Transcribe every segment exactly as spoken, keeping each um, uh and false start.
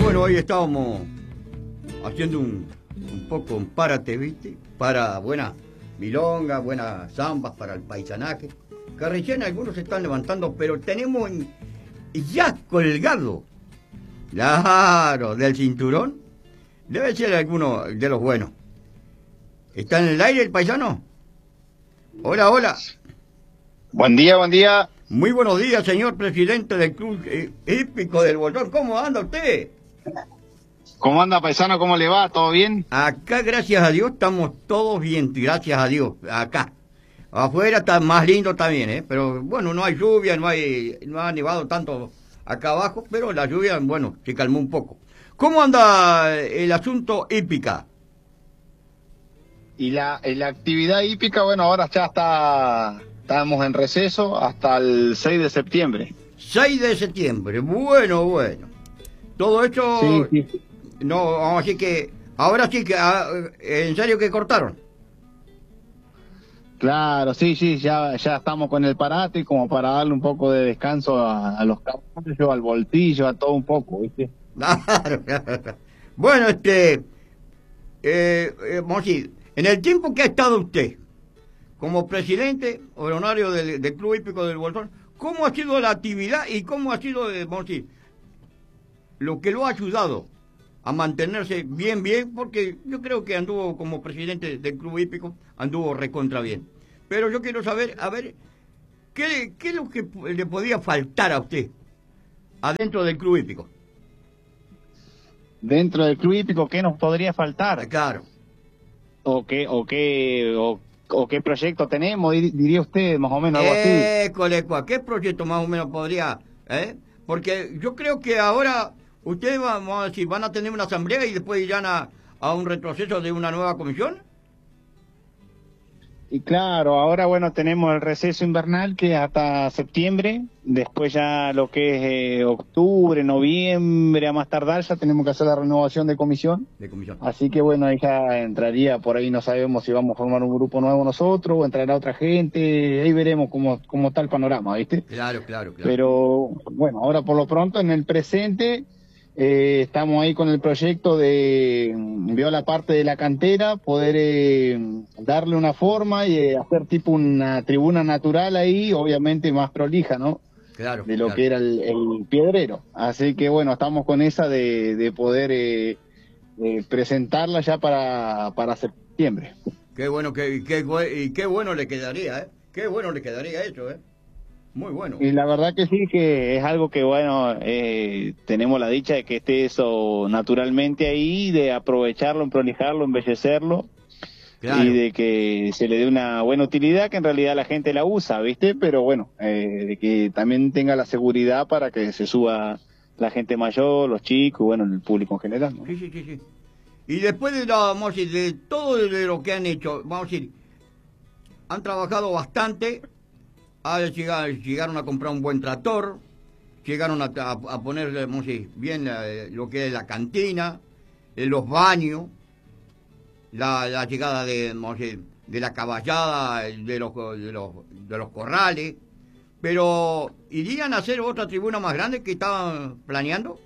Bueno, hoy estábamos haciendo un, un poco un párate, ¿viste? Para buena milonga, buenas zambas para el paisanaje. Que recién algunos se están levantando, pero tenemos en- ya colgado, claro, del cinturón. Debe ser alguno de los buenos. ¿Está en el aire el paisano? Hola, hola. Buen día, buen día. Muy buenos días, señor presidente del Club eh, Hípico del Bolsón. ¿Cómo anda usted? ¿Cómo anda, paisano? ¿Cómo le va? ¿Todo bien? Acá, gracias a Dios, estamos todos bien, gracias a Dios, acá. Afuera está más lindo también, ¿eh? Pero bueno, no hay lluvia, no hay, no ha nevado tanto acá abajo, pero la lluvia, bueno, se calmó un poco. ¿Cómo anda el asunto hípica? Y la, y la actividad hípica, bueno, ahora ya está, estamos en receso hasta el seis de septiembre. seis de septiembre, bueno, bueno. Todo Sí, esto, sí. no, vamos a decir que, ahora sí que, ah, en serio que cortaron. Claro, sí, sí, ya, ya estamos con el parate como para darle un poco de descanso a, a los caballos, al voltillo, a todo un poco, ¿viste? Claro, claro. Bueno, este, eh, eh, vamos a decir, en el tiempo que ha estado usted como presidente honorario del, del Club Hípico del Bolsón, ¿cómo ha sido la actividad y cómo ha sido, eh, vamos a decir, lo que lo ha ayudado a mantenerse bien, bien? Porque yo creo que anduvo como presidente del Club Hípico, anduvo recontra bien. Pero yo quiero saber, a ver, ¿qué, qué es lo que le podía faltar a usted adentro del Club Hípico? Dentro del club hípico, ¿qué nos podría Ah, faltar? claro. ¿O qué, o qué, o, o qué proyecto tenemos, dir- diría usted, más o menos, algo así? École, ¿a qué proyecto más o menos podría? ¿Eh? Porque yo creo que ahora ustedes vamos a decir, van a tener una asamblea y después irán a, a un retroceso de una nueva comisión. Y claro, ahora bueno, tenemos el receso invernal que es hasta septiembre, después ya lo que es eh, octubre, noviembre, a más tardar ya tenemos que hacer la renovación de comisión, De comisión. así que bueno, ahí ya entraría, por ahí no sabemos si vamos a formar un grupo nuevo nosotros o entrará otra gente, ahí veremos cómo, cómo está el panorama, ¿viste? Claro, claro, claro. Pero bueno, ahora por lo pronto en el presente eh, estamos ahí con el proyecto de, mm, vio la parte de la cantera, poder eh, darle una forma y eh, hacer tipo una tribuna natural ahí, obviamente más prolija, ¿no? Claro, De lo claro. que era el, el piedrero. Así que bueno, estamos con esa de, de poder eh, eh, presentarla ya para, para septiembre. Qué bueno, que, qué, bue- y qué bueno le quedaría, ¿eh? Qué bueno le quedaría eso, ¿eh? Muy bueno. Y la verdad que sí, que es algo que, bueno, eh, tenemos la dicha de que esté eso naturalmente ahí, de aprovecharlo, prolijarlo, embellecerlo y Claro. de que se le dé una buena utilidad, que en realidad la gente la usa, ¿viste? Pero bueno, eh, de que también tenga la seguridad para que se suba la gente mayor, los chicos, bueno, el público en general, ¿no? Sí, sí, sí, sí. Y después de, la, vamos a decir, de todo de lo que han hecho, vamos a decir, han trabajado bastante. Ah, llegaron, llegaron a comprar un buen tractor, llegaron a, a, a poner, vamos a decir, bien eh, lo que es la cantina, eh, los baños, la, la llegada de, vamos a decir, de la caballada, eh, de los, de, los, de los corrales. Pero, ¿irían a hacer otra tribuna más grande que estaban planeando?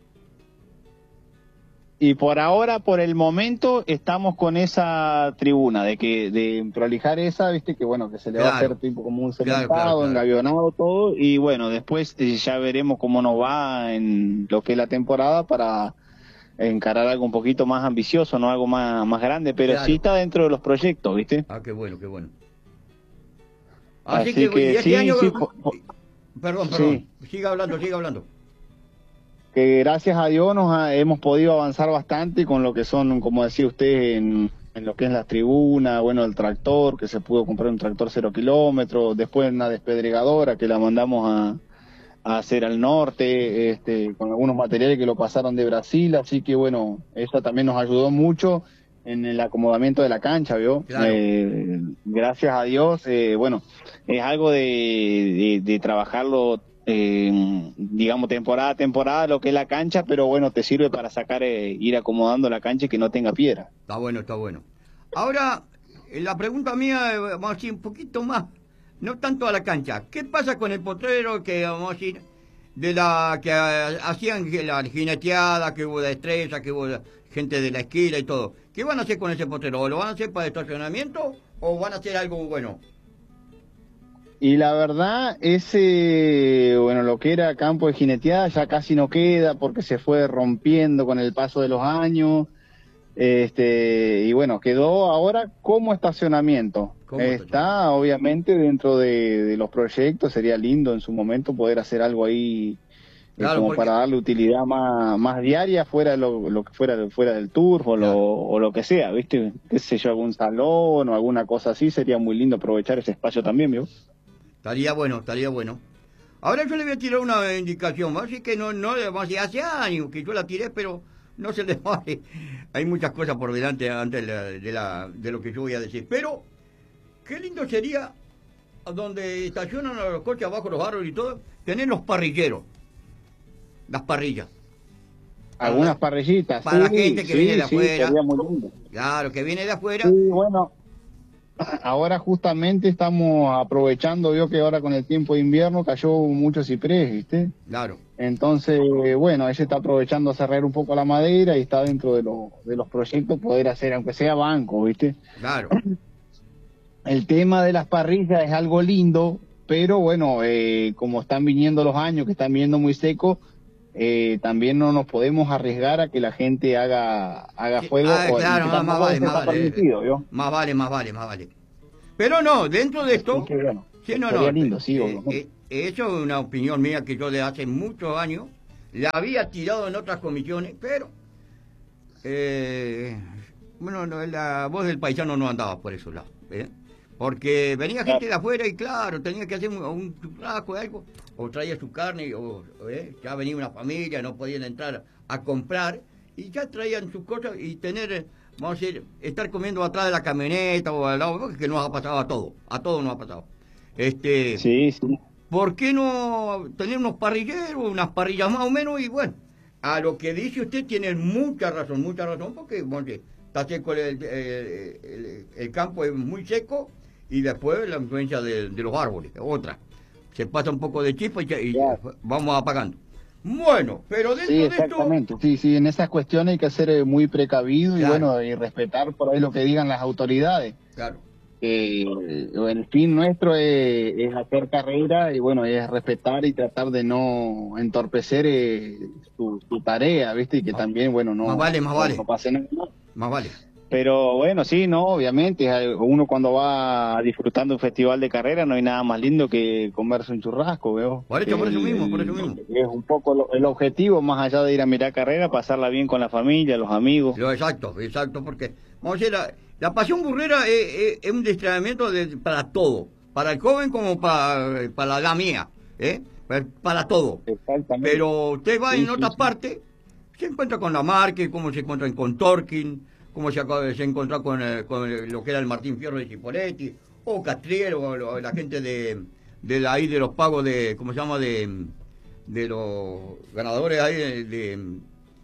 Y por ahora, por el momento, estamos con esa tribuna de que de prolijar esa, viste que bueno, que se le va a hacer Claro, tipo como un claro, claro, cementado, claro. engavionado todo, y bueno, después eh, ya veremos cómo nos va en lo que es la temporada para encarar algo un poquito más ambicioso, no algo más, más grande, pero sí Claro. está dentro de los proyectos, viste. Ah, qué bueno, qué bueno. Así que, Así y que este sí, año, sí, po- po- perdón, perdón, sí. siga hablando, siga hablando. Que gracias a Dios nos ha- hemos podido avanzar bastante con lo que son, como decía usted, en, en lo que es la tribuna, bueno, el tractor, que se pudo comprar un tractor cero kilómetros, después una despedregadora que la mandamos a, a hacer al norte, este, con algunos materiales que lo pasaron de Brasil, así que bueno, eso también nos ayudó mucho en el acomodamiento de la cancha, ¿vio? Claro. Eh, gracias a Dios, eh, bueno, es algo de, de, de trabajarlo, eh, digamos, temporada a temporada, lo que es la cancha, pero bueno, te sirve para sacar, eh, ir acomodando la cancha y que no tenga piedra. Está bueno, está bueno. Ahora, eh, la pregunta mía, eh, vamos a decir, un poquito más, no tanto a la cancha. ¿Qué pasa con el potrero que, vamos a decir, de la que eh, hacían la jineteada, que hubo de estrella, que hubo de gente de la esquina y todo. ¿Qué van a hacer con ese potrero? ¿Lo van a hacer para estacionamiento o van a hacer algo bueno? Y la verdad, ese, bueno, lo que era campo de jineteada ya casi no queda porque se fue rompiendo con el paso de los años. Este, y bueno, quedó ahora como estacionamiento. ¿Cómo Está, estacionamiento? obviamente, dentro de, de los proyectos. Sería lindo en su momento poder hacer algo ahí eh, Claro, como porque, para darle utilidad más, más diaria fuera de lo, lo que fuera, fuera del turf o lo, claro, o lo que sea, ¿viste? Qué sé yo, algún salón o alguna cosa así. Sería muy lindo aprovechar ese espacio también, ¿vio? estaría bueno, estaría bueno. Ahora yo le voy a tirar una indicación, así que no, no, hace hace años que yo la tiré, pero no se le vale. Hay muchas cosas por delante antes de, la, de, la, de lo que yo voy a decir. Pero, qué lindo sería donde estacionan a los coches abajo los árboles y todo, tener los parrilleros, las parrillas. Para Algunas la, parrillitas, para la sí, gente que sí, viene de sí, afuera. sería muy lindo. Claro, que viene de afuera. Sí, bueno, ahora justamente estamos aprovechando, vio que ahora con el tiempo de invierno cayó mucho ciprés, ¿viste? Claro, Entonces, bueno, ella está aprovechando a cerrar un poco la madera y está dentro de, lo, de los proyectos poder hacer, aunque sea banco, ¿viste? claro. El tema de las parrillas es algo lindo, pero bueno, eh, como están viniendo los años, que están viniendo muy secos, eh, también no nos podemos arriesgar a que la gente haga haga Sí, fuego, ah, o, y claro, que más, más tampoco vale, eso más está vale. permitido, ¿vio? Más vale, más vale, más vale. Pero no, dentro de Así esto, que bueno, sí, no, no, sería eh, lindo, sí, eh, obviamente. eso es una opinión mía que yo de hace muchos años la había tirado en otras comisiones, pero eh, bueno, no, la voz del paisano no andaba por esos lados, ¿eh? Porque venía gente de afuera y claro, tenía que hacer un, un churrasco o algo, o traía su carne, o ¿eh? Ya venía una familia, no podían entrar a comprar, y ya traían sus cosas y tener, eh, vamos a decir, estar comiendo atrás de la camioneta o al lado, porque nos ha pasado a todos, a todos nos ha pasado. Este, Sí, sí. ¿por qué no tener unos parrilleros, unas parrillas más o menos? Y bueno, a lo que dice usted tiene mucha razón, mucha razón, porque bueno, está seco el, el, el, el campo, es muy seco, y después la influencia de, de los árboles, otra. Se pasa un poco de chispa y, y Claro. vamos apagando. Bueno, pero dentro Sí, de esto, exactamente. Sí, sí, en esas cuestiones hay que ser eh, muy precavido y claro, bueno, y respetar por ahí lo que digan las autoridades. claro, Eh, el fin nuestro es, es hacer carrera y bueno, es respetar y tratar de no entorpecer eh, su, su tarea, ¿viste? Y que más, también, bueno, más no, vale, más no, vale, no pase nada. más vale. Pero bueno, sí, no, obviamente, eh, uno cuando va disfrutando un festival de carrera no hay nada más lindo que comerse un churrasco, veo. Por eso, por eso El, mismo, por eso el- mismo. es un poco lo- el objetivo, más allá de ir a mirar carrera, pasarla bien con la familia, los amigos. Lo exacto, exacto, porque, vamos a decir, la, la pasión burrera es, es, es un distraimiento de, para todo, para el joven como para, para la edad mía, ¿eh? Para, para todo. Exactamente. Pero usted va Sí, en sí, otras sí. partes, se encuentra con la Márquez, como se encuentra con Torquín, como se, acaba- se encontró con, eh, con lo que era el Martín Fierro de Cipoletti, o Castriero, o, lo- la gente de, de la- ahí de los pagos de, ¿cómo se llama? De, de los ganadores ahí de, de,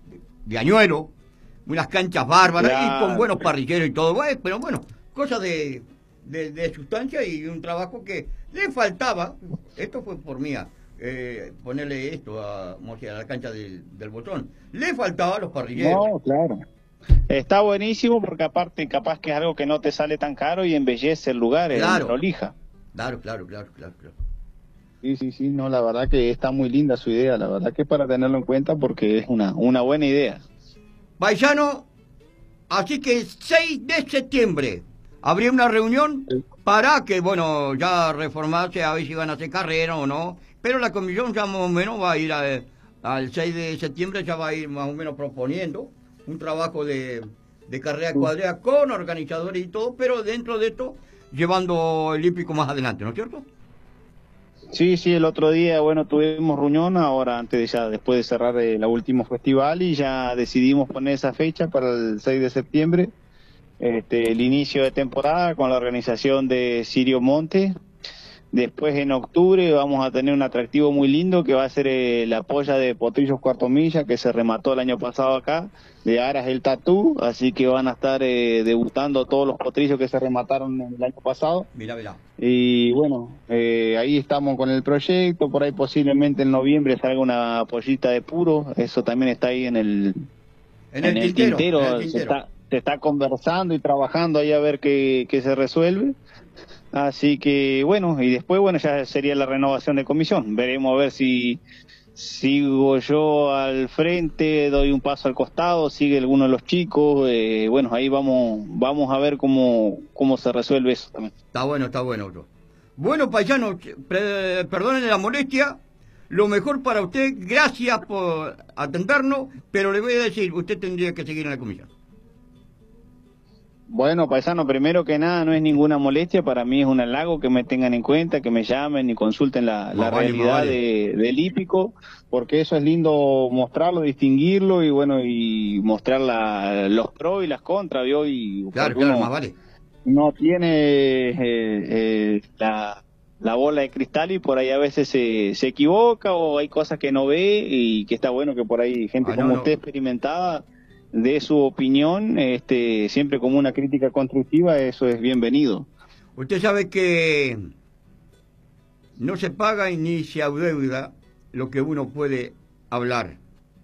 de Añuelo, unas canchas bárbaras y con Claro. buenos parrilleros y todo, bueno, pero bueno, cosas de, de, de sustancia y un trabajo que le faltaba, esto fue por mía, eh, ponerle esto a, como sea, a la cancha del, del Botón, le faltaba a los parrilleros. No, claro. Está buenísimo porque aparte capaz que es algo que no te sale tan caro y embellece el lugar, es Claro, prolija. claro, claro, claro, claro, claro. Sí, sí, sí, no, la verdad que está muy linda su idea, la verdad que es para tenerlo en cuenta porque es una, una buena idea. Paisano, así que seis de septiembre habría una reunión para que, bueno, ya reformarse a ver si van a hacer carrera o no, pero la comisión ya más o menos va a ir a- al seis de septiembre, ya va a ir más o menos proponiendo un trabajo de, de carrera cuadrera con organizadores y todo, pero dentro de esto llevando el hípico más adelante, ¿no es cierto? Sí, sí, el otro día, bueno, tuvimos reunión ahora antes de ya, después de cerrar el último festival y ya decidimos poner esa fecha para el seis de septiembre, este, el inicio de temporada con la organización de Sirio Monte. Después en octubre vamos a tener un atractivo muy lindo que va a ser eh, la polla de Potrillos Cuarto Milla, que se remató el año pasado acá, de Aras el Tatú, así que van a estar eh, debutando todos los potrillos que se remataron el año pasado. Mira, mira. Y bueno, eh, ahí estamos con el proyecto, por ahí posiblemente en noviembre salga una pollita de puro, eso también está ahí en el, En el, en el tintero, tintero, en el se tintero. está, se está conversando y trabajando ahí a ver qué, qué se resuelve. Así que bueno, y después bueno, ya sería la renovación de comisión. Veremos a ver si sigo yo al frente, doy un paso al costado, sigue alguno de los chicos. Eh, bueno, ahí vamos vamos a ver cómo, cómo se resuelve eso también. Está bueno, está bueno. Bro. Bueno, paisanos, pre- perdonen la molestia. Lo mejor para usted, gracias por atendernos, pero le voy a decir, usted tendría que seguir en la comisión. Bueno, paisano, primero que nada no es ninguna molestia, para mí es un halago que me tengan en cuenta, que me llamen y consulten la, la Más vale, más realidad vale. de, del hípico, porque eso es lindo mostrarlo, distinguirlo y bueno, y mostrar la, los pros y las contras, ¿vio? Y Claro, porque claro, uno más vale. no tiene eh, eh, la, la bola de cristal y por ahí a veces se, se equivoca o hay cosas que no ve y que está bueno que por ahí gente Ah, no, como no. usted experimentada de su opinión, este, siempre como una crítica constructiva, eso es bienvenido. Usted sabe que no se paga y ni se adeuda lo que uno puede hablar.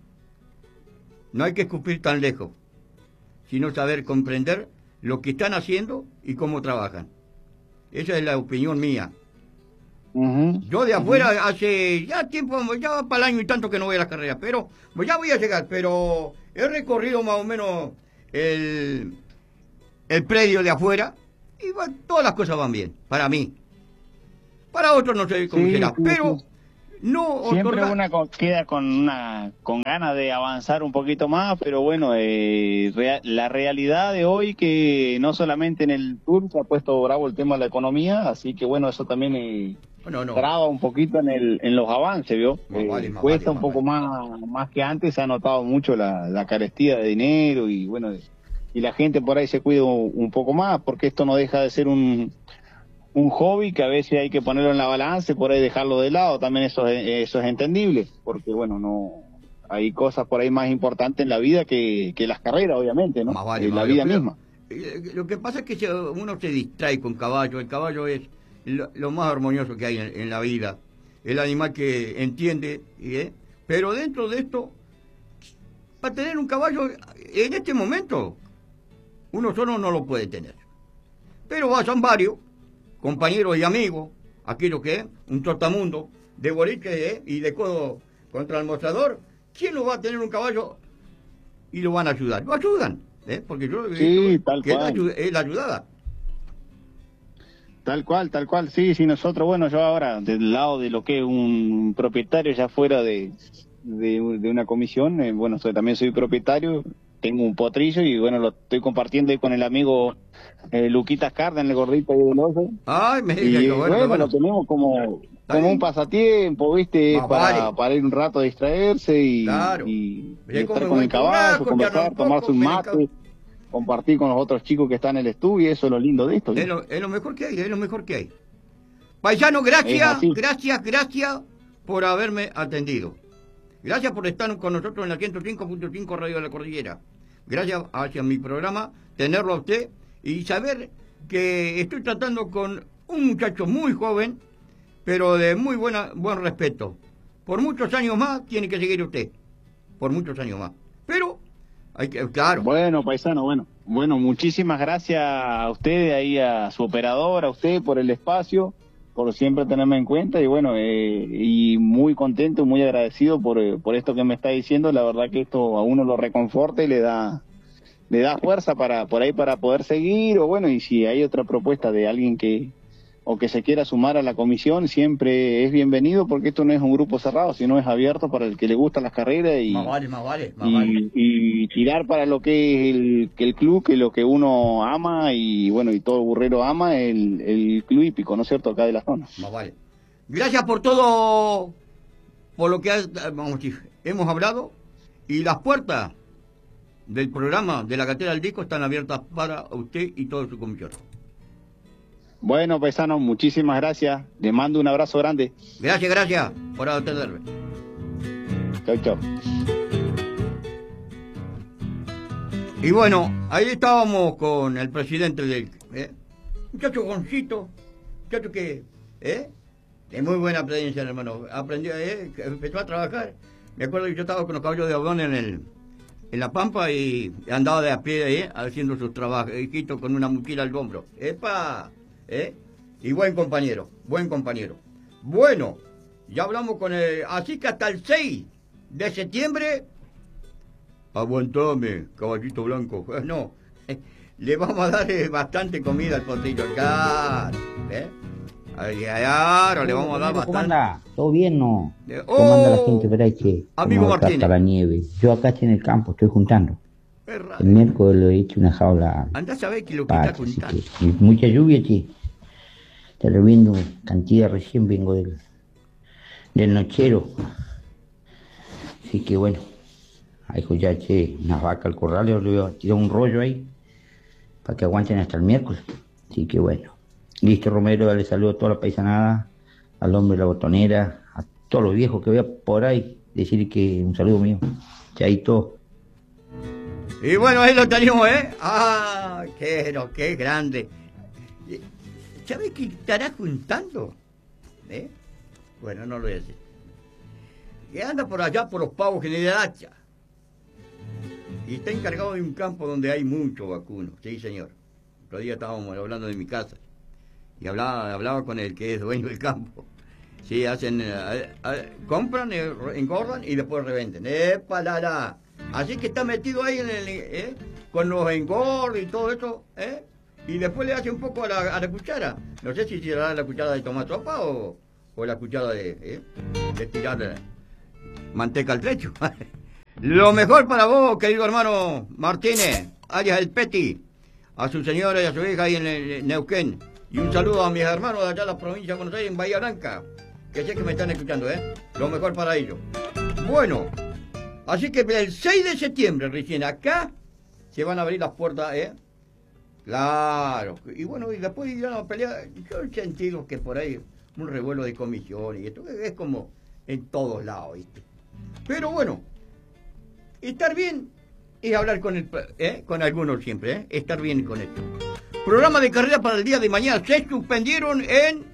No hay que escupir tan lejos, sino saber comprender lo que están haciendo y cómo trabajan. Esa es la opinión mía. Uh-huh, Yo de uh-huh. afuera hace ya tiempo, ya va para el año y tanto que no voy a las carreras, pero pues ya voy a llegar, pero he recorrido más o menos el, el predio de afuera y va, todas las cosas van bien, para mí. Para otros no sé cómo Sí, será, sí, pero sí. no Siempre otorgar. una co- queda con una con ganas de avanzar un poquito más, pero bueno, eh, rea- la realidad de hoy que no solamente en el Tour se ha puesto bravo el tema de la economía, así que bueno, eso también eh, No, no, traba un poquito en el en los avances, ¿vio? más vale, Eh, más vale, cuesta un más poco vale. más más que antes, se ha notado mucho la, la carestía de dinero y bueno, y la gente por ahí se cuida un, un poco más, porque esto no deja de ser un un hobby que a veces hay que ponerlo en la balanza y por ahí dejarlo de lado, también eso es, eso es entendible, porque bueno, no hay cosas por ahí más importantes en la vida que, que las carreras, obviamente, ¿no? Más vale, Eh, más la vale. vida Pero misma. eh, lo que pasa es que se- uno se distrae con caballo. El caballo es lo, lo más armonioso que hay en, en la vida. El animal que entiende, ¿eh? Pero dentro de esto, para tener un caballo, en este momento, uno solo no lo puede tener. Pero vayan varios, compañeros y amigos, aquello que es un trotamundo de boliche ¿eh? y de codo contra el mostrador. ¿Quién lo va a tener un caballo y lo van a ayudar? Lo ayudan, ¿eh? Porque yo he visto Sí, tal que es la, cual. ayu- es la ayudada. Tal cual, tal cual. Sí, sí, nosotros, bueno, yo ahora, del lado de lo que es un propietario ya fuera de, de, de una comisión, eh, bueno, soy, también soy propietario, tengo un potrillo y bueno, lo estoy compartiendo ahí con el amigo eh, Luquitas Carden, el gordito ahí del oso. Ay, me dice Y que eh, bueno, que bueno, lo bueno. tenemos como, Está como un bien, pasatiempo, ¿viste? más Para, vale, para ir un rato a distraerse y, claro. y, y Se come estar un con el buen caballo, churrasco, charla conversar, un tomarse poco, un ven en ca- mate, compartir con los otros chicos que están en el estudio, y eso es lo lindo de esto, es ¿viste? lo, es lo mejor que hay, es lo mejor que hay. Paisano, Es gracias, así. gracias, gracias por haberme atendido. Gracias por estar con nosotros en la ciento cinco punto cinco Radio de la Cordillera. Gracias hacia mi programa, tenerlo a usted y saber que estoy tratando con un muchacho muy joven, pero de muy buena, buen respeto. Por muchos años más tiene que seguir usted, por muchos años más. Pero, hay que, claro, Bueno, paisano, bueno. Bueno, muchísimas gracias a usted, ahí a su operador, a usted por el espacio, por siempre tenerme en cuenta y bueno, eh, y muy contento, muy agradecido por, eh, por esto que me está diciendo. La verdad que esto a uno lo reconforta y le da, le da fuerza para, por ahí para poder seguir o bueno, y si hay otra propuesta de alguien que, o que se quiera sumar a la comisión, siempre es bienvenido porque esto no es un grupo cerrado, sino es abierto para el que le gustan las carreras más y vale, más vale, más vale. y, y tirar para lo que es el, que el club, que lo que uno ama y bueno, y todo burrero ama, el, el club hípico, ¿no es cierto?, acá de la zona. Más vale. Gracias por todo, por lo que ha- vamos a decir, hemos hablado y las puertas del programa de la Gatera del Disco están abiertas para usted y todo su comisión. Bueno, paisano, muchísimas gracias. Les mando un abrazo grande. Gracias, gracias por atenderme. Chau, chau. Y bueno, ahí estábamos con el presidente del... ¿eh? Muchacho joncito, muchacho que... ¿eh? De muy buena presencia, hermano. Aprendió, ¿eh? Empezó a trabajar. Me acuerdo que yo estaba con los caballos de Abdón en el... en La Pampa y andaba de a pie ahí, ¿eh? Haciendo sus trabajos, con una mochila al hombro. ¡Epa! ¿Eh? Y buen compañero, buen compañero. Bueno, ya hablamos con el... Así que hasta el seis de septiembre... Aguantame, caballito blanco. No, le vamos a dar eh, bastante comida al potrillo. Claro, ¿eh? Claro, le vamos a dar bastante. ¿Cómo anda? ¿Todo bien no? Eh, ¿Cómo anda la oh, gente por ahí, che? amigo Martínez. Hasta la nieve. Yo acá estoy en el campo, estoy juntando. El miércoles le he hecho una jaula. Andá a saber que lo que está pacha, juntando. Que, y mucha lluvia, che. Está lloviendo cantidad, recién vengo del, del nochero. Así que bueno, ahí ya che, unas vacas al corral, le voy a tirar un rollo ahí para que aguanten hasta el miércoles. Así que bueno. Listo, Romero, dale saludo a toda la paisanada, al hombre de la botonera, a todos los viejos que vea por ahí, decir que un saludo mío. Chaito. Y bueno, ahí lo tenemos, ¿eh? ¡Ah! ¡Qué, qué grande! ¿Sabes qué estará juntando? ¿Eh? Bueno, no lo voy a decir. Que anda por allá por los pavos General Hacha. Y está encargado de un campo donde hay mucho vacuno. Sí, señor. Otro día estábamos hablando de mi casa. Y hablaba, hablaba con el que es dueño del campo. Sí, hacen, eh, eh, compran, eh, engordan y después revenden. ¡Epa, la, la! Así que está metido ahí en el, eh, con los engordos y todo eso, ¿eh? Y después le hace un poco a la, a la cuchara. No sé si será la cuchara de tomar sopa o, o la cuchara de, eh, de tirar eh, manteca al trecho. Lo mejor para vos, querido hermano Martínez, alias el Peti, a su señora y a su hija ahí en el Neuquén. Y un saludo a mis hermanos de allá de la provincia de Buenos Aires, en Bahía Blanca, que sé que me están escuchando, ¿eh? Lo mejor para ellos. Bueno, así que el seis de septiembre recién acá se van a abrir las puertas, ¿eh? Claro. Y bueno, y después irán a pelear. Yo he sentido que por ahí un revuelo de comisiones y esto es como en todos lados, ¿viste? Pero bueno, estar bien es hablar con el, ¿eh? Con algunos siempre, ¿eh? Estar bien con esto. Programa de carrera para el día de mañana. Se suspendieron en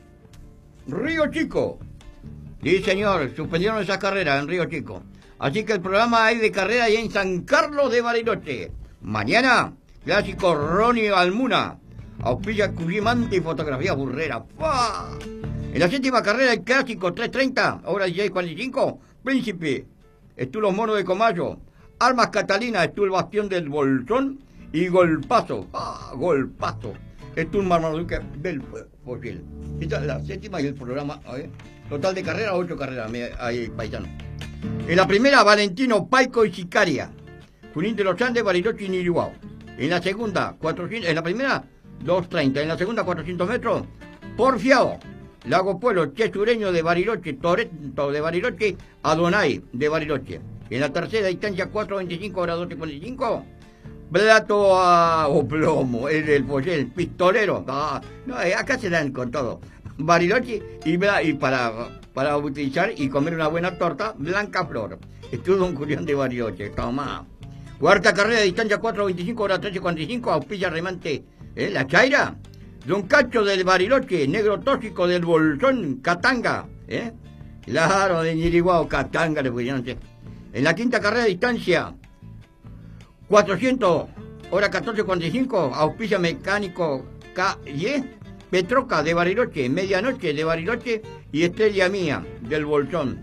Río Chico. Sí, señor, suspendieron esa carrera en Río Chico. Así que el programa hay de carrera ahí en San Carlos de Bariloche. Mañana, clásico Ronnie Almuna. Auspicia Cujimante y fotografía burrera. ¡Fua! En la séptima carrera, el clásico tres treinta, hora dieciséis cuarenta y cinco. Príncipe, estuvo los monos de Comayo. Armas Catalina, estuvo el bastión del Bolsón. Y Golpazo, ah, Golpazo, es un Marmaduke del Fossil. Esta es la séptima y el programa, ¿eh? Total de carrera, ocho carreras, ahí paisano. En la primera, Valentino, Paico y Sicaria. Junín de los Andes, Bariloche y Niriguao. En la segunda, cuatrocientos, en la primera, doscientos treinta. En la segunda, cuatrocientos metros, Porfiado, Lago Pueblo, Che Sureño de Bariloche, Toreto de Bariloche, Adonai de Bariloche. En la tercera distancia, cuatrocientos veinticinco, hora doce cuarenta y cinco. Plato a, o plomo, el del el pistolero. Ah, no, acá se dan con todo. Bariloche y, y para, para utilizar y comer una buena torta, Blanca Flor. Estuvo Don Julián de Bariloche, toma. Cuarta carrera de distancia cuatrocientos veinticinco, hora trece cuarenta y cinco, auspicia remante, ¿eh? La Chaira. Don Cacho del Bariloche, Negro Tóxico del Bolsón, Catanga, ¿eh? Claro, de Ñiriguao, Catanga le pusieron. En la quinta carrera de distancia, cuatrocientos, hora catorce cuarenta y cinco, auspicia Mecánico Calle, Petroca de Bariloche, Medianoche de Bariloche y Estrella Mía del Bolsón.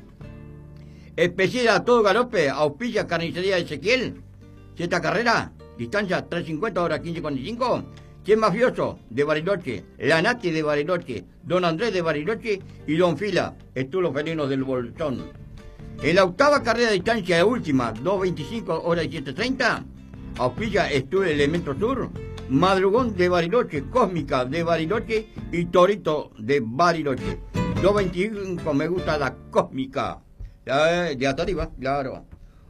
Especial a todo galope, auspicia Carnicería Ezequiel, sexta carrera, distancia trescientos cincuenta, hora quince cuarenta y cinco, Cien Mafioso de Bariloche, La Nati de Bariloche, Don Andrés de Bariloche y Don Fila, Estulos Felinos del Bolsón. En la octava carrera de distancia, la última, doscientos veinticinco, hora diecisiete treinta, auspicia Estudio Elemento Sur, Madrugón de Bariloche, Cósmica de Bariloche y Torito de Bariloche. doscientos veinticinco, me gusta la Cósmica. De hasta arriba, claro.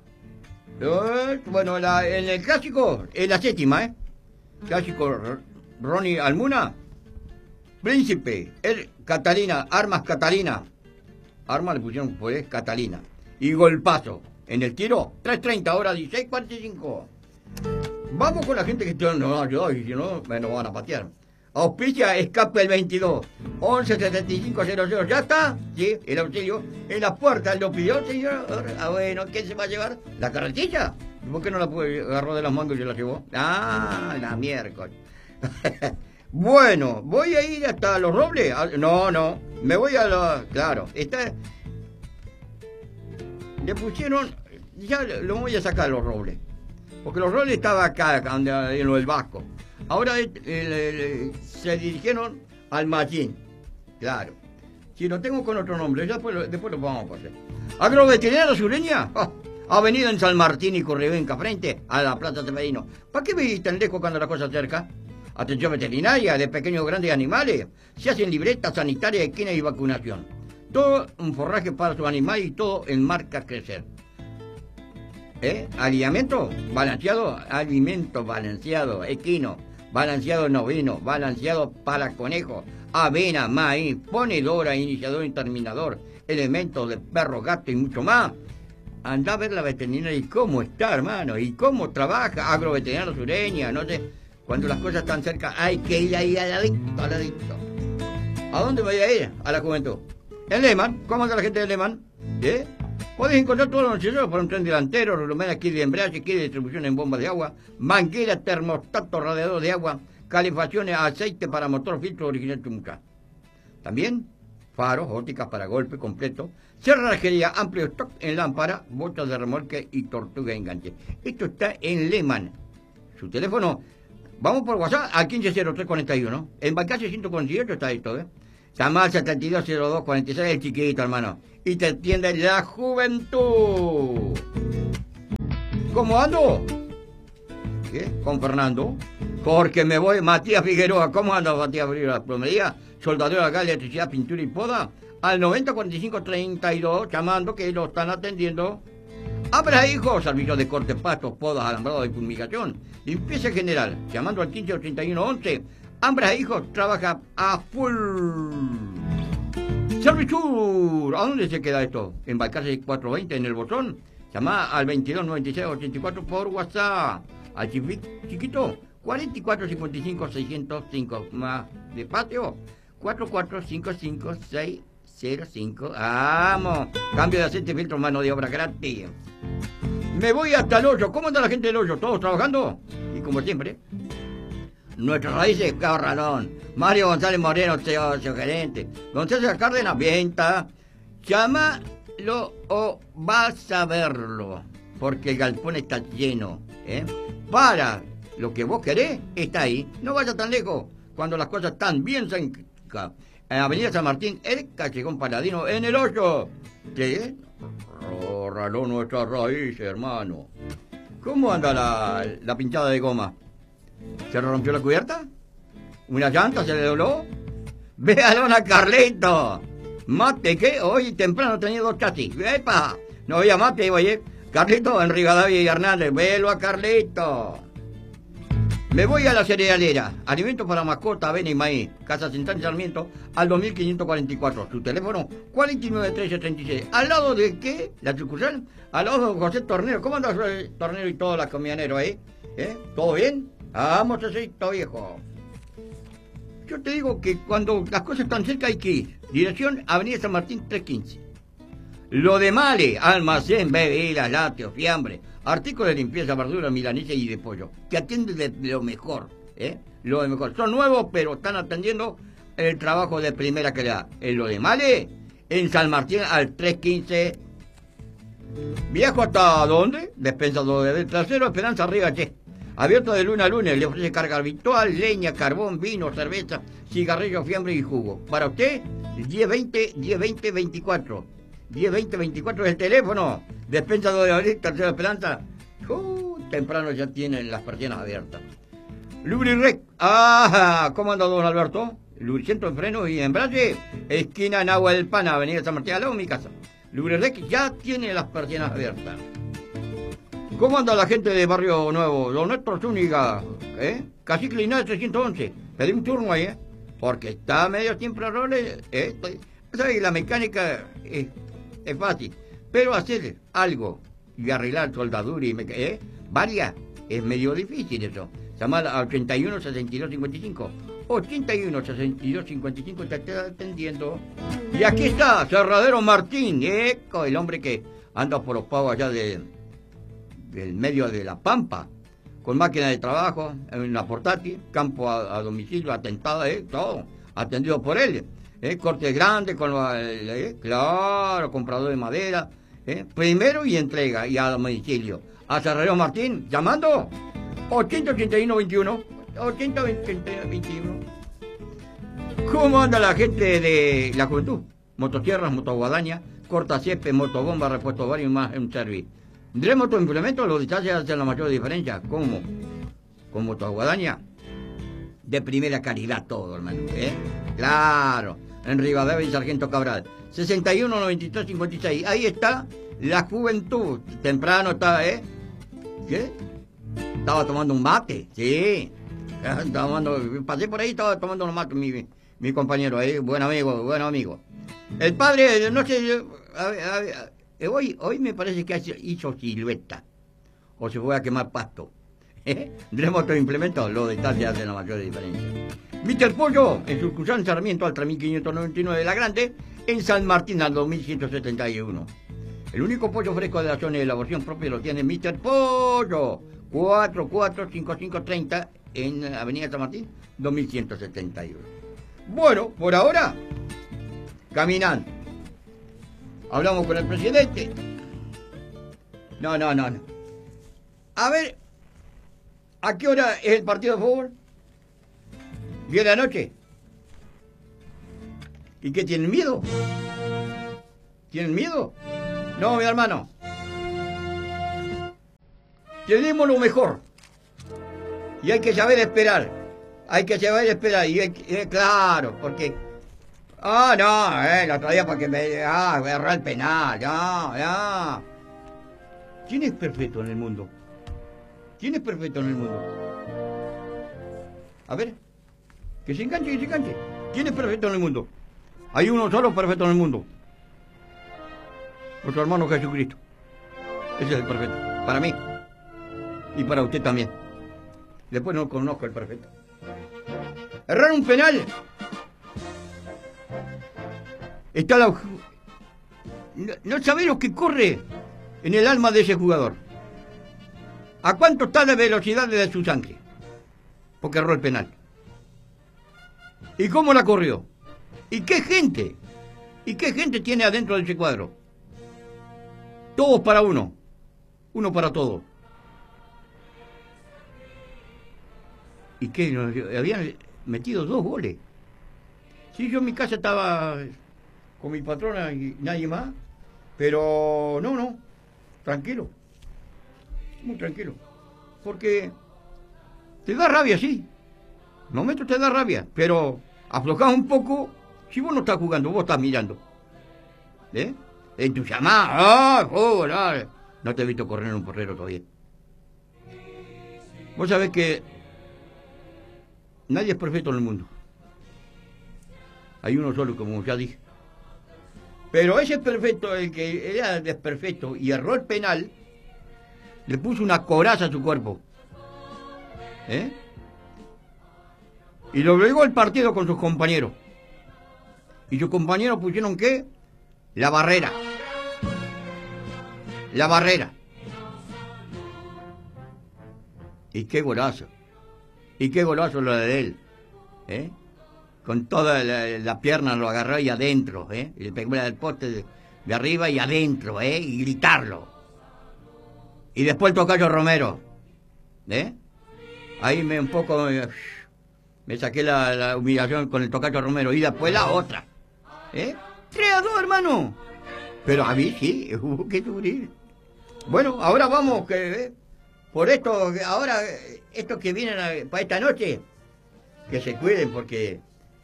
Bueno, la, en el clásico, en la séptima, ¿eh? Clásico Ronnie Almuna. Príncipe, el Catalina, Armas Catalina. Armas le pusieron pues Catalina. Y golpazo. En el tiro, tres treinta, hora dieciséis cuarenta y cinco. Vamos con la gente que nos ayudó y si no, me nos van a patear. Auspicia Escape el veintidós, once setenta y cinco cero cero. ¿Ya está? Sí, el auxilio. En la puerta, ¿lo pidió, señor? Ah, bueno, ¿quién se va a llevar? ¿La carretilla? ¿Por qué no la pude agarró de las mangas y se la llevó? Ah, la miércoles. Bueno, ¿voy a ir hasta Los Robles? No, no, me voy a la... Claro, está... Le pusieron... Ya lo voy a sacar Los Robles. Porque Los Robles estaba acá, en lo del Vasco. Ahora eh, eh, se dirigieron al Machín. Claro. Si lo tengo con otro nombre, ya después lo, después lo vamos a pasar. Agroveterinaria Sureña. Oh, avenida en San Martín y Correvenca, frente a la Plaza Temerino. ¿Para qué vivís tan lejos cuando la cosa cerca? Atención veterinaria de pequeños o grandes animales. Se hacen libretas sanitarias, equina y vacunación. Todo un forraje para sus animales y todo en marca Crecer. ¿Eh? Alineamiento balanceado, alimento balanceado, equino, balanceado noveno, balanceado para conejo, avena, maíz, ponedora, iniciador y terminador, elementos de perro, gato y mucho más. Anda a ver la veterinaria y cómo está, hermano, y cómo trabaja. Agroveterinaria Sureña, no sé, cuando las cosas están cerca, hay que ir ahí al ladito, al ladito. ¿A dónde voy a ir? A la juventud. En Lehman, ¿cómo anda la gente de Lehman? ¿Eh? Podés encontrar todos los necesarios para un tren delantero, relumena, kit de embrague, kit de distribución en bombas de agua, manguera, termostato, radiador de agua, calefacciones, aceite para motor, filtro original Tumuca. También faros, ópticas para golpe completo, cerrajería, amplio stock en lámpara, botas de remolque y tortuga de enganche. Esto está en Lehman. Su teléfono, vamos por WhatsApp al quince cero tres cuarenta y uno. En Balcarce ciento cuarenta y ocho está esto, ¿eh? Llama al setenta y dos cero dos cuarenta y seis, el chiquito, hermano. Y te atiende la juventud. ¿Cómo ando? ¿Qué? Con Fernando. Porque me voy, Matías Figueroa. ¿Cómo anda Matías Figueroa? Plomería, soldadura acá, electricidad, pintura y poda. Al noventa cuarenta y cinco treinta y dos, llamando que lo están atendiendo. Abra hijos, servicio de corte, pastos, podas, alambrado y fumigación. Limpieza general, llamando al quince ochenta y uno once. Ambra Hijos trabaja a full. Servitur, ¿a dónde se queda esto? En Balcarce cuatrocientos veinte, en el Botón. Llama al veintidós noventa y seis ochenta y cuatro por WhatsApp. Al chiquito, cuarenta y cuatro cincuenta y cinco seiscientos cinco. Más despacio, cuatro cuatro cinco cinco seis cero cinco. ¡Vamos! Cambio de aceite, filtro, mano de obra gratis. Me voy hasta el hoyo. ¿Cómo anda la gente del hoyo? ¿Todos trabajando? Y como siempre, nuestras raíces, Carralón. Mario González Moreno, C E O, gerente. Don César Cárdenas, venta. Llámalo o vas a verlo. Porque el galpón está lleno. ¿eh? Para lo que vos querés, está ahí. No vayas tan lejos. Cuando las cosas están bien cerca. En Avenida San Martín, el Callejón Paladino, en el hoyo. ¿Qué? Rorraló nuestras raíces, hermano. ¿Cómo anda la, la pinchada de goma? ¿Se rompió la cubierta? ¿Una llanta se le dobló? ¡Véalo a Carlito! Mate, ¿qué? Hoy temprano tenía dos chasis. ¡Epa! No había mate, oye. Carlito en Rivadavia y Hernández. ¡Velo a Carlito! Me voy a la cerealera. Alimentos para mascota, avena y maíz. Casa Central Sarmiento, al dos mil quinientos cuarenta y cuatro. Su teléfono, cuarenta y nueve trece treinta y seis. ¿Al lado de qué? ¿La sucursal? Al lado de José Tornero. ¿Cómo anda José Tornero y todos los camioneros ahí? ¿Eh? ¿Todo bien? Vamos, Cecito, viejo. Yo te digo que cuando las cosas están cerca hay que ir. Dirección, Avenida San Martín trescientos quince. Lo de Male, almacén, bebidas, lácteos, fiambre, artículos de limpieza, verduras, milanesa y de pollo. Que atienden de, de lo mejor, ¿eh? Lo de mejor. Son nuevos, pero están atendiendo el trabajo de primera calidad. En lo de Male, en San Martín al trescientos quince. ¿Viajo hasta dónde? Despensador del Trasero, Esperanza Arriba, che. Abierto de lunes a lunes, le ofrece carga habitual, leña, carbón, vino, cerveza, cigarrillo, fiambre y jugo. Para usted, diez veinte, diez veinte, veinticuatro. diez veinte, veinticuatro es el teléfono. Despensador de Abril, Tercera Esperanza. Uh, temprano ya tienen las persianas abiertas. Lubrirec. Ah, ¿cómo anda don Alberto? Lubricento en freno y embrague. Esquina Nahua del Pana, Avenida San Martín, al lado de mi casa. Lubrirec ya tiene las persianas abiertas. ¿Cómo anda la gente de Barrio Nuevo? Don Néstor Zúñiga, ¿eh? Cacique Linares trescientos once. Pedí un turno ahí, ¿eh? porque está medio sin errores. Eh, ¿sabes? La mecánica es, es fácil, pero hacer algo y arreglar soldadura y meca- eh, varias es medio difícil eso. Llama a ochenta y uno, sesenta y dos, cincuenta y cinco. ochenta y uno, sesenta y dos, cincuenta y cinco, te está atendiendo. Y aquí está, Cerradero Martín, eco, el hombre que anda por los pagos allá de, del medio de la Pampa, con máquina de trabajo, en una portátil, campo a, a domicilio, atentada, eh, todo, atendido por él. Eh, corte grande, con lo, eh, claro, comprador de madera, eh, primero y entrega, y a domicilio. A Cerradero Martín, llamando ochenta ochenta y uno veintiuno, ochenta ochenta y uno veintiuno. ¿Cómo anda la gente de la juventud? Motosierras, motoguadaña, corta césped, motobomba, repuesto varios más en un servicio. De motoimplementos, los detalles hacen la mayor diferencia. ¿Cómo? Con motoguadaña, de primera calidad todo, hermano, ¿eh? Claro, en Rivadavia y Sargento Cabral. sesenta y uno, noventa y tres, cincuenta y seis. Ahí está la juventud. Temprano está, ¿eh? ¿Qué? Estaba tomando un mate, sí. Estaba tomando, pasé por ahí, estaba tomando un mate, mi, mi compañero ahí, buen amigo, buen amigo. El padre, no sé, a ver, a ver, hoy, hoy me parece que hizo silueta, o se fue a quemar pasto. ¿Eh? Tenemos otro implemento, los detalles hacen la mayor diferencia. mister Pollo, en sucursal Sarmiento al tres mil quinientos noventa y nueve de La Grande, en San Martín al dos mil ciento setenta y uno. El único pollo fresco de la zona de elaboración propia lo tiene mister Pollo, cuatro cuatro cinco cinco tres cero en Avenida San Martín, dos mil ciento setenta y uno. Bueno, por ahora, caminando. Hablamos con el presidente. No, no, no, no. A ver, ¿a qué hora es el partido de fútbol? ¿Diez de la noche? ¿Y qué, tienen miedo? ¿Tienen miedo? No, mi hermano. Tenemos lo mejor. Y hay que saber esperar. Hay que saber esperar. Y hay que, eh, claro, porque... Ah, no, eh, el otro día porque me... Ah, voy a errar el penal. Ya, ya. ¿Quién es perfecto en el mundo? ¿Quién es perfecto en el mundo? A ver. Que se enganche, que se enganche. ¿Quién es perfecto en el mundo? Hay uno solo perfecto en el mundo. Nuestro hermano Jesucristo. Ese es el perfecto. Para mí. Y para usted también. Después no conozco el perfecto. Errar un penal. Está la... No, no sabe lo que corre en el alma de ese jugador. ¿A cuánto está la velocidad de su sangre? Porque erró el penal. ¿Y cómo la corrió? ¿Y qué gente? ¿Y qué gente tiene adentro de ese cuadro? Todos para uno. Uno para todos. ¿Y qué? Habían metido dos goles. Sí, yo en mi casa estaba con mi patrona y nadie más. Pero no, no. Tranquilo. Muy tranquilo. Porque te da rabia, sí. No meto te da rabia. Pero aflojás un poco si vos no estás jugando, vos estás mirando. ¿Eh? En tu llamada. ¡Ah! Oh, no, no te he visto correr en un porrero todavía. Vos sabés que nadie es perfecto en el mundo. Hay uno solo, como ya dije. Pero ese perfecto, el que era desperfecto y erró el penal, le puso una coraza a su cuerpo. ¿Eh? Y lo obligó al partido con sus compañeros. Y sus compañeros pusieron ¿qué? La barrera. La barrera. Y qué golazo. Y qué golazo lo de él. ¿Eh? Con toda la, la pierna lo agarró y adentro, ¿eh? Y le pegó del poste de, de arriba y adentro, ¿eh? Y gritarlo. Y después el tocayo Romero, ¿eh? Ahí me un poco me, me saqué la, la humillación con el tocayo Romero y después la otra, ¿eh? tres a dos, hermano. Pero a mí sí, hubo que sufrir. Bueno, ahora vamos, que ¿eh? por esto, ahora, estos que vienen a, para esta noche, que se cuiden porque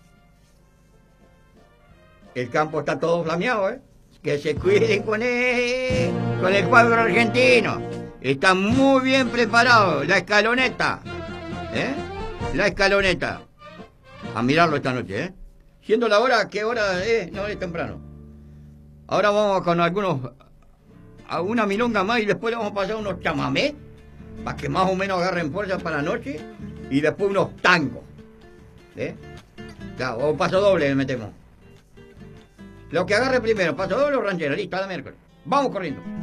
el campo está todo flameado, ¿eh? Que se cuiden con el, con el cuadro argentino. Está muy bien preparado, la escaloneta, ¿eh? La escaloneta. a mirarlo esta noche, ¿eh? Siendo la hora, ¿qué hora es? No es temprano. Ahora vamos con algunos, a una milonga más y después le vamos a pasar unos chamamés para que más o menos agarren fuerza para la noche y después unos tangos. ¿Eh? Ya, o paso doble le metemos. Lo que agarre primero, paso doble o ranchera, listo, a la miércoles. Vamos corriendo.